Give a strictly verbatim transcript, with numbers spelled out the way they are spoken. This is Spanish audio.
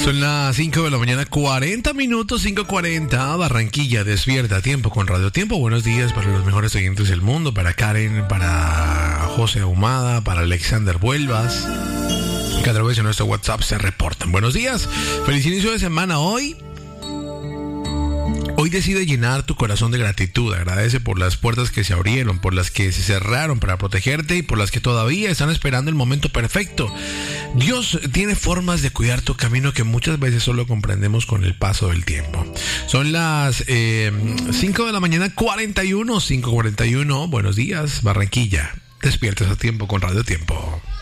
Son las cinco de la mañana, cuarenta minutos, cinco cuarenta, Barranquilla, despierta, tiempo con Radio Tiempo. Buenos días para los mejores oyentes del mundo, para Karen, para José Ahumada, para Alexander Vuelvas, que a través de nuestro WhatsApp se reportan. Buenos días, feliz inicio de semana hoy. Hoy decide llenar tu corazón de gratitud. Agradece por las puertas que se abrieron, por las que se cerraron para protegerte y por las que todavía están esperando el momento perfecto. Dios tiene formas de cuidar tu camino que muchas veces solo comprendemos con el paso del tiempo. Son las eh, cinco de la mañana, cuarenta y uno, cinco cuarenta y uno. Buenos días, Barranquilla. Despiertas a tiempo con Radio Tiempo.